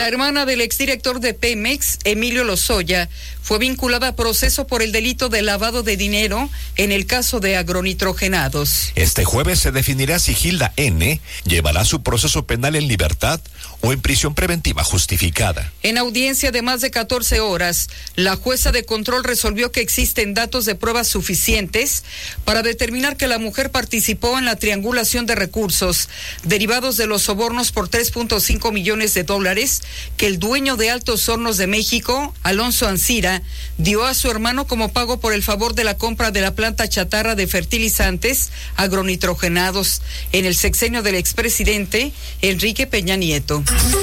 La hermana del exdirector de Pemex, Emilio Lozoya, fue vinculada a proceso por el delito de lavado de dinero en el caso de agronitrogenados. Este jueves se definirá si Gilda N. llevará su proceso penal en libertad o en prisión preventiva justificada. En audiencia de más de 14 horas, la jueza de control resolvió que existen datos de pruebas suficientes para determinar que la mujer participó en la triangulación de recursos derivados de los sobornos por $3.5 millones que el dueño de Altos Hornos de México, Alonso Ancira, dio a su hermano como pago por el favor de la compra de la planta chatarra de fertilizantes agronitrogenados en el sexenio del expresidente Enrique Peña Nieto.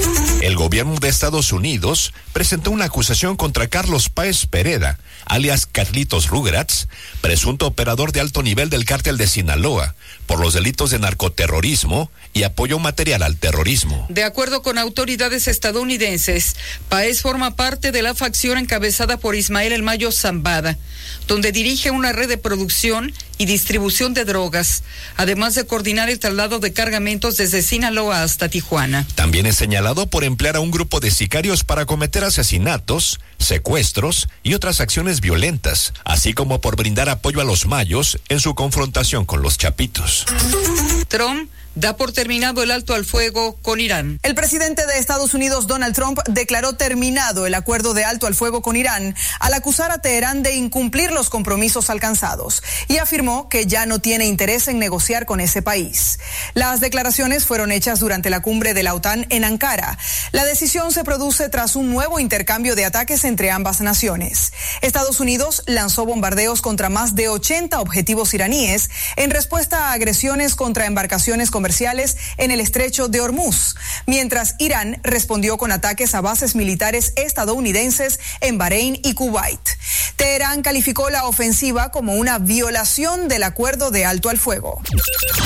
El gobierno de Estados Unidos presentó una acusación contra Carlos Páez Pereda, alias Carlitos Rugrats, presunto operador de alto nivel del cártel de Sinaloa, por los delitos de narcoterrorismo y apoyo material al terrorismo. De acuerdo con autoridades estadounidenses, Páez forma parte de la facción encabezada por Ismael El Mayo Zambada, donde dirige una red de producción y distribución de drogas, además de coordinar el traslado de cargamentos desde Sinaloa hasta Tijuana. También es señalado por emplear a un grupo de sicarios para cometer asesinatos, secuestros y otras acciones violentas, así como por brindar apoyo a los mayos en su confrontación con los chapitos. Trump da por terminado el alto al fuego con Irán. El presidente de Estados Unidos, Donald Trump, declaró terminado el acuerdo de alto al fuego con Irán al acusar a Teherán de incumplir los compromisos alcanzados y afirmó que ya no tiene interés en negociar con ese país. Las declaraciones fueron hechas durante la cumbre de la OTAN en Ankara. La decisión se produce tras un nuevo intercambio de ataques entre ambas naciones. Estados Unidos lanzó bombardeos contra más de 80 objetivos iraníes en respuesta a agresiones contra embarcaciones comerciales en el estrecho de Hormuz, mientras Irán respondió con ataques a bases militares estadounidenses en Bahrein y Kuwait. Teherán calificó la ofensiva como una violación del acuerdo de alto al fuego.